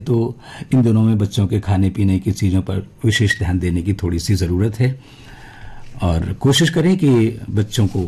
तो इन दिनों में बच्चों के खाने पीने की चीज़ों पर विशेष ध्यान देने की थोड़ी सी ज़रूरत है और कोशिश करें कि बच्चों को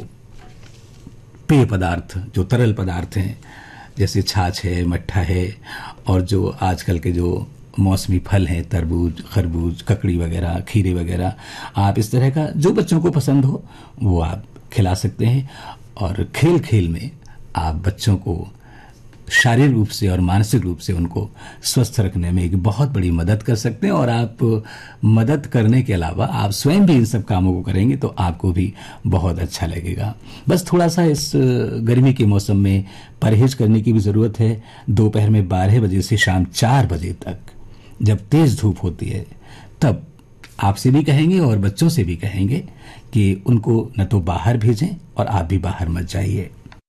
पेय पदार्थ, जो तरल पदार्थ हैं, जैसे छाछ है, मट्ठा है, और जो आजकल के जो मौसमी फल हैं, तरबूज, खरबूज, ककड़ी वगैरह, खीरे वगैरह, आप इस तरह का जो बच्चों को पसंद हो वो आप खिला सकते हैं। और खेल खेल में आप बच्चों को शारीरिक रूप से और मानसिक रूप से उनको स्वस्थ रखने में एक बहुत बड़ी मदद कर सकते हैं। और आप मदद करने के अलावा आप स्वयं भी इन सब कामों को करेंगे तो आपको भी बहुत अच्छा लगेगा। बस थोड़ा सा इस गर्मी के मौसम में परहेज करने की भी ज़रूरत है। दोपहर में 12 बजे से शाम 4 बजे तक जब तेज़ धूप होती है तब आपसे भी कहेंगे और बच्चों से भी कहेंगे कि उनको न तो बाहर भेजें और आप भी बाहर मत जाइए।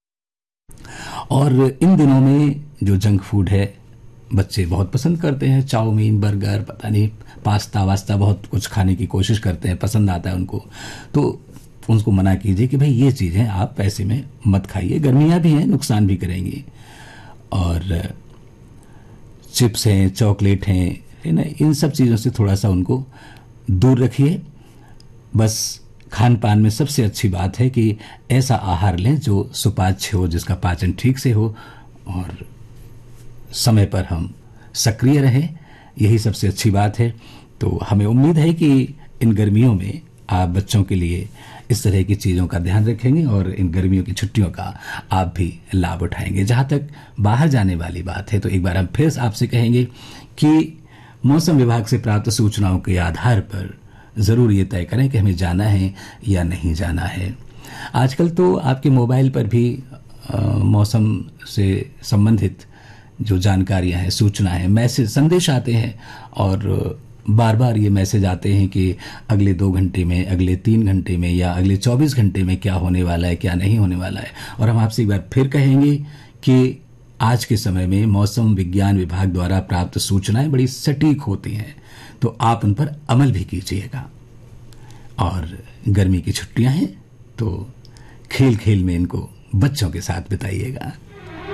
और इन दिनों में जो जंक फूड है बच्चे बहुत पसंद करते हैं, चाउमीन, बर्गर, पता नहीं पास्ता वास्ता, बहुत कुछ खाने की कोशिश करते हैं, पसंद आता है उनको। तो उनको मना कीजिए कि भाई ये चीज़ें आप ऐसे में मत खाइए, गर्मियाँ भी हैं, नुकसान भी करेंगी। और चिप्स हैं, चॉकलेट हैं, है ना, इन सब चीज़ों से थोड़ा सा उनको दूर रखिए। बस खान पान में सबसे अच्छी बात है कि ऐसा आहार लें जो सुपाच्य हो, जिसका पाचन ठीक से हो और समय पर हम सक्रिय रहें, यही सबसे अच्छी बात है। तो हमें उम्मीद है कि इन गर्मियों में आप बच्चों के लिए इस तरह की चीज़ों का ध्यान रखेंगे और इन गर्मियों की छुट्टियों का आप भी लाभ उठाएंगे। जहाँ तक बाहर जाने वाली बात है तो एक बार हम फिर आपसे कहेंगे कि मौसम विभाग से प्राप्त सूचनाओं के आधार पर ज़रूर ये तय करें कि हमें जाना है या नहीं जाना है। आजकल तो आपके मोबाइल पर भी मौसम से संबंधित जो जानकारियां हैं, सूचनाएं हैं, मैसेज, संदेश आते हैं और बार बार ये मैसेज आते हैं कि अगले 2 घंटे में, अगले 3 घंटे में या अगले 24 घंटे में क्या होने वाला है, क्या नहीं होने वाला है। और हम आपसे एक बार फिर कहेंगे कि आज के समय में मौसम विज्ञान विभाग द्वारा प्राप्त सूचनाएं बड़ी सटीक होती हैं, तो आप उन पर अमल भी कीजिएगा। और गर्मी की छुट्टियां हैं तो खेल खेल में इनको बच्चों के साथ बिताइएगा।